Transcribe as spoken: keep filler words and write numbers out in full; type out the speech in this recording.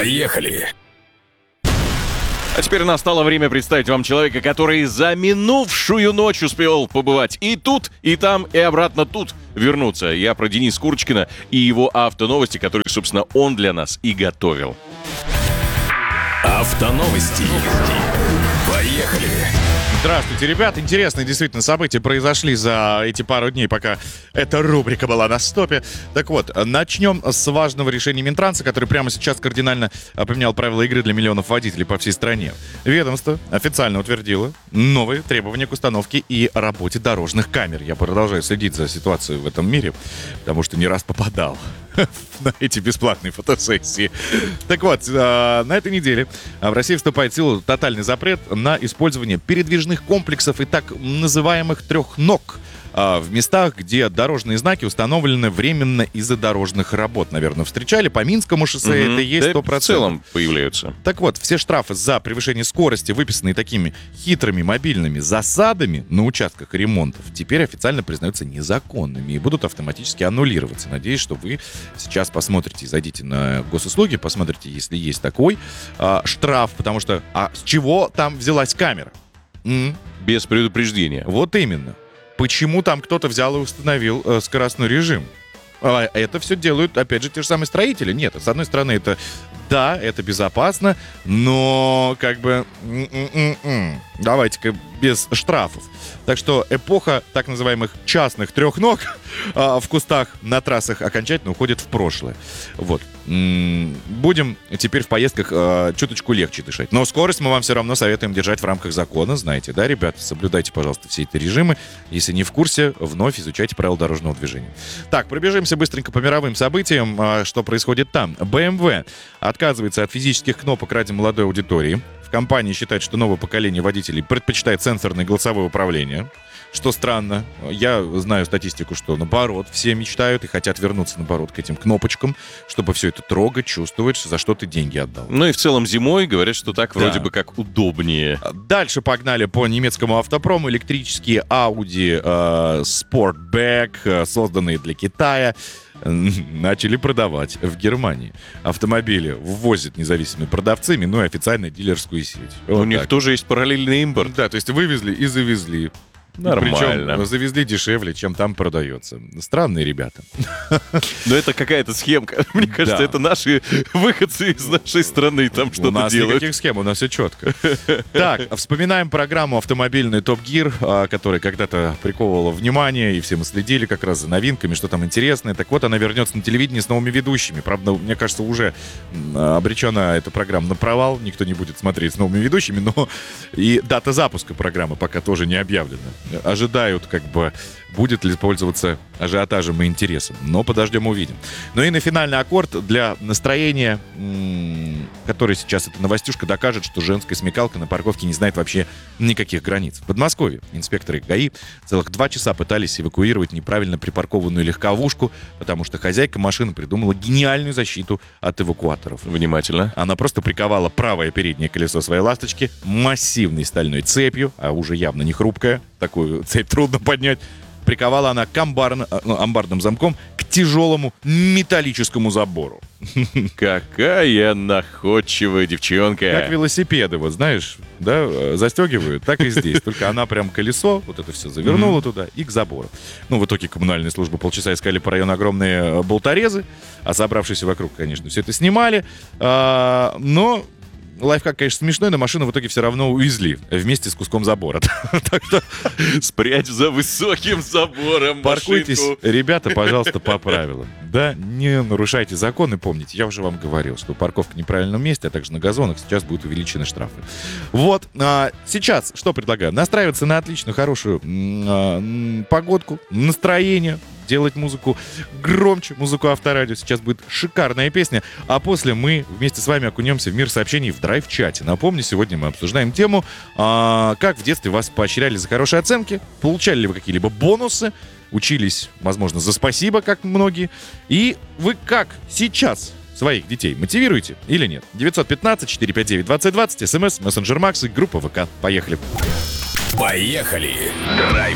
Поехали! А теперь настало время представить вам человека, который за минувшую ночь успел побывать и тут, и там, и обратно тут вернуться. Я про Дениса Курочкина и его автоновости, которые, собственно, он для нас и готовил. Автоновости. Поехали! Здравствуйте, ребят. Интересные действительно события произошли за эти пару дней, пока эта рубрика была на стопе. Так вот, начнем с важного решения Минтранса, который прямо сейчас кардинально поменял правила игры для миллионов водителей по всей стране. Ведомство официально утвердило новые требования к установке и работе дорожных камер. Я продолжаю следить за ситуацией в этом мире, потому что не раз попадал на эти бесплатные фотосессии. Так вот, на этой неделе в России вступает в силу тотальный запрет на использование передвижных комплексов и так называемых трехног в местах, где дорожные знаки установлены временно из-за дорожных работ. Наверное, встречали по Минскому шоссе, Угу. это есть сто Да, процентов. в целом появляются. Так вот, все штрафы за превышение скорости, выписанные такими хитрыми мобильными засадами на участках ремонтов, теперь официально признаются незаконными и будут автоматически аннулироваться. Надеюсь, что вы сейчас посмотрите, зайдите на госуслуги, посмотрите, если есть такой а, штраф, потому что а с чего там взялась камера? М? Без предупреждения. Вот именно. Почему там кто-то взял и установил э, скоростной режим? А это все делают, опять же, те же самые строители. Нет, с одной стороны, это, да, это безопасно, но как бы м-м-м-м. Давайте-ка без штрафов. Так что эпоха так называемых частных трехног а, в кустах на трассах окончательно уходит в прошлое. Вот. М-м, будем теперь в поездках а, чуточку легче дышать. Но скорость мы вам все равно советуем держать в рамках закона. Знаете, да, ребята? Соблюдайте, пожалуйста, все эти режимы. Если не в курсе, вновь изучайте правила дорожного движения. Так, пробежимся быстренько по мировым событиям, а, что происходит там. бэ эм вэ отказывается от физических кнопок ради молодой аудитории. Компания считает, что новое поколение водителей предпочитает сенсорное голосовое управление, что странно. Я знаю статистику, что наоборот, все мечтают и хотят вернуться, наоборот, к этим кнопочкам, чтобы все это трогать, чувствовать, за что ты деньги отдал. Ну и в целом зимой говорят, что так Да. вроде бы как удобнее. Дальше погнали по немецкому автопрому. Электрические Audi э, Sportback, э, созданные для Китая, начали продавать в Германии. Автомобили ввозят независимые продавцы, минуя официально дилерскую сеть. У Вот них так. тоже есть параллельный импорт. Да, то есть вывезли и завезли. Нормально. Причем завезли дешевле, чем там продается. Странные ребята. Но это какая-то схемка. Мне кажется, Да. это наши выходцы из нашей страны там У что-то нас делают. никаких схем, у нас все четко. Так, вспоминаем программу автомобильный Топ Гир, а, которая когда-то приковывала внимание, и все мы следили как раз за новинками, что там интересное. Так вот, она вернется на телевидение с новыми ведущими. Правда, мне кажется, уже м, обречена эта программа на провал. Никто не будет смотреть с новыми ведущими, но и дата запуска программы пока тоже не объявлена. Ожидают, как бы, будет ли пользоваться ажиотажем и интересом. Но подождем, увидим. Ну и на финальный аккорд для настроения, м- который сейчас эта новостюшка докажет, что женская смекалка на парковке не знает вообще никаких границ. В Подмосковье инспекторы ГАИ целых два часа пытались эвакуировать неправильно припаркованную легковушку, потому что хозяйка машины придумала гениальную защиту от эвакуаторов. Внимательно. Она просто приковала правое переднее колесо своей ласточки массивной стальной цепью, а уже явно не хрупкая, такую цепь трудно поднять. Приковала она к амбарно- ну, амбарным замком к тяжелому металлическому забору. Какая находчивая девчонка. Как велосипеды, вот знаешь, да, э, застегивают, так и здесь. Только она прям колесо, вот это все завернула туда и к забору. Ну, в итоге коммунальные службы полчаса искали по району огромные э, болторезы, а собравшиеся вокруг, конечно, все это снимали. А, но лайфхак, конечно, смешной, но машину в итоге все равно увезли вместе с куском забора. Так что Спрячь за высоким забором паркуйтесь, машинку. ребята, пожалуйста, по правилам. Да, не нарушайте закон и помните, я уже вам говорил, что парковка в неправильном месте, а также на газонах сейчас будут увеличены штрафы. Вот, а, сейчас что предлагаю? Настраиваться на отличную, хорошую м, а, м, погодку, настроение, делать музыку громче, музыку Авторадио. Сейчас будет шикарная песня. А после мы вместе с вами окунемся в мир сообщений в драйв-чате. Напомню, сегодня мы обсуждаем тему, а, как в детстве вас поощряли за хорошие оценки, получали ли вы какие-либо бонусы, учились, возможно, за спасибо, как многие. И вы как сейчас своих детей мотивируете или нет? девятьсот пятнадцать четыреста пятьдесят девять двадцать двадцать, смс, мессенджер Макс и группа ВК. Поехали. Поехали!